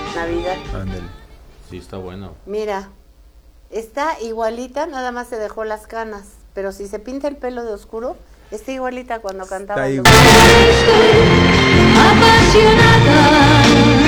Navidad. Ándale. Sí, está bueno. Mira, está igualita, nada más se dejó las canas, pero si se pinta el pelo de oscuro, está igualita cuando cantaba. Está igual. Apasionada,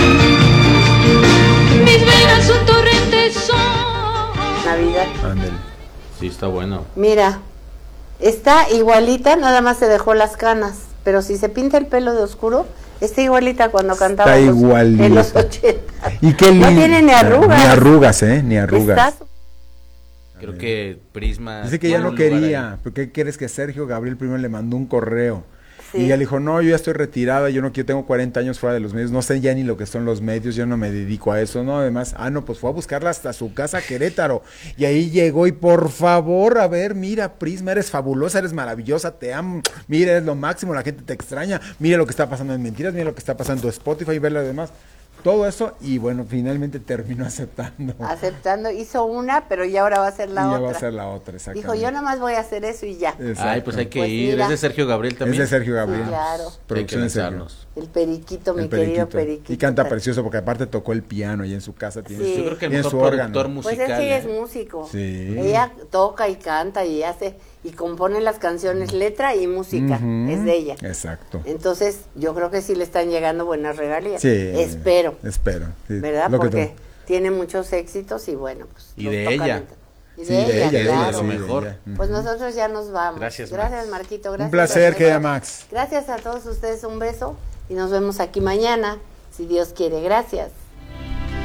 mis venas son torrentes, son Navidad. Ándale. Sí, está bueno. Mira, está igualita, nada más se dejó las canas, pero si se pinta el pelo de oscuro, está igualita cuando cantaba Está igualita. en los 80. Y qué No lindo. tiene ni arrugas. Ni arrugas, ni arrugas. Está Creo que Prisma... Dice que ya tiene no un lugar quería, ahí. porque ¿qué quieres que Sergio Gabriel primero le mandó un correo? Sí. Y ella le dijo, no, yo ya estoy retirada, yo tengo 40 años fuera de los medios, no sé ya ni lo que son los medios, yo no me dedico a eso, ¿no? Además, no, pues fue a buscarla hasta su casa a Querétaro, y ahí llegó y por favor, a ver, mira, Prisma, eres fabulosa, eres maravillosa, te amo, mira, eres lo máximo, la gente te extraña, mira lo que está pasando en Mentiras, mira lo que está pasando en tu Spotify, y ver lo demás. Todo eso, y bueno, finalmente terminó aceptando. hizo una, pero ya ahora va a ser la Y ya otra. va a ser la otra, exactamente. Dijo, yo nomás voy a hacer eso y ya. Exacto. Ay, pues hay que Pues ir. mira. Es de Sergio Gabriel Es también. de Sergio Gabriel. Sí, claro. Hay que Producción de Sergio. lanzarnos. El periquito, mi El querido periquito. periquito. Y canta precioso porque aparte tocó el piano y en su casa tiene Sí. Yo creo que el tiene mejor su productor órgano. Pues musical. es que ella es ¿eh? músico. Sí. Ella toca y canta y hace y compone las canciones, letra y música. Ujú. Es de ella. Exacto. Entonces, yo creo que sí le están llegando buenas regalías. Sí. Espero. Sí. ¿Verdad? Lo que Porque tiene muchos éxitos y bueno, pues. Y nos de tocan ella. Y Sí, de ella, de ella, claro. lo mejor. Pues nosotros ya nos vamos. Gracias, Gracias, Max. Marquito. Gracias. Un placer, Ernesto. querida Max. Gracias a todos ustedes. Un beso y nos vemos aquí mañana, si Dios quiere. Gracias.